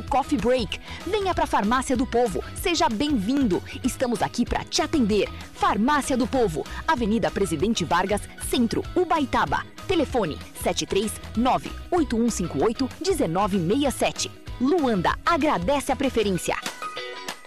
Coffee Break. Venha para a Farmácia do Povo. Seja bem-vindo. Estamos aqui para te atender. Farmácia do Povo, Avenida Presidente Vargas, Centro, Ubaitaba. Telefone 739-8158-1967. Luanda agradece a preferência.